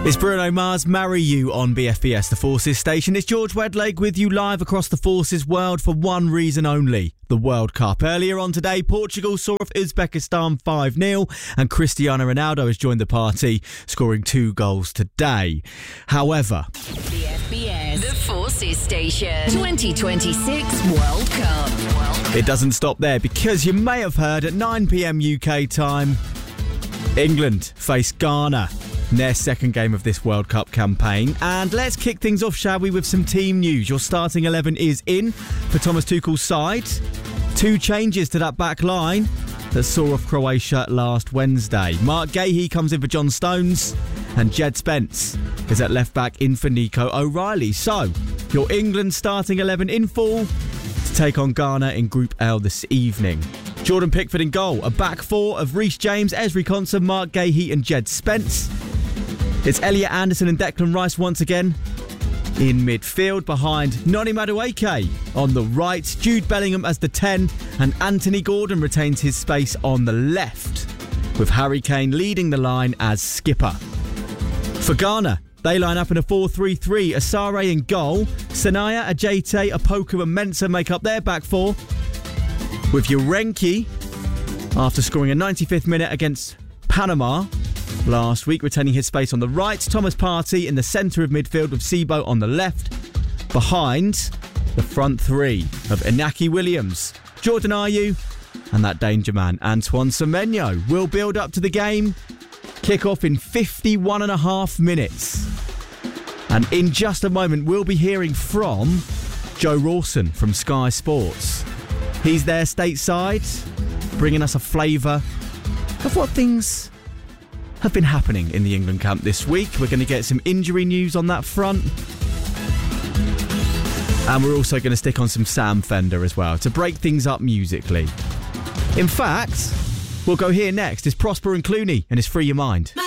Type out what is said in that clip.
It's Bruno Mars, Marry You on BFBS, the Forces station. It's George Wedlake with you live across the Forces world for one reason only, the World Cup. Earlier on today, Portugal saw off Uzbekistan 5-0 and Cristiano Ronaldo has joined the party, scoring 2 goals today. However, BFBS, the Forces station, 2026 World Cup. It doesn't stop there because you may have heard at 9 p.m. UK time, England face Ghana in their second game of this World Cup campaign. And let's kick things off, shall we, with some team news. Your starting 11 is in for Thomas Tuchel's side. 2 changes to that back line that saw off Croatia last Wednesday. Mark Gahey comes in for John Stones and Jed Spence is at left back in for Nico O'Reilly. So, your England starting 11 in full to take on Ghana in Group L this evening. Jordan Pickford in goal. A back 4 of Reece James, Ezri Konsa, Mark Gahey and Jed Spence. It's Elliot Anderson and Declan Rice once again in midfield behind Noni Madueke on the right, Jude Bellingham as the 10 and Anthony Gordon retains his space on the left with Harry Kane leading the line as skipper. For Ghana, they line up in a 4-3-3. Asare in goal, Sanaya, Ajete, Opoku and Mensah make up their back 4 with Urenki after scoring a 95th minute against Panama last week, retaining his space on the right. Thomas Partey in the centre of midfield with Sibo on the left. Behind the front 3 of Inaki Williams, Jordan Ayew and that danger man, Antoine Semenyo, will build up to the game. Kick off in 51.5 minutes. And in just a moment, we'll be hearing from Joe Rawson from Sky Sports. He's there stateside, bringing us a flavour of what things have been happening in the England camp this week. We're going to get some injury news on that front. And we're also going to stick on some Sam Fender as well to break things up musically. In fact, we'll go here next. It's Prosper and Clooney and it's Free Your Mind.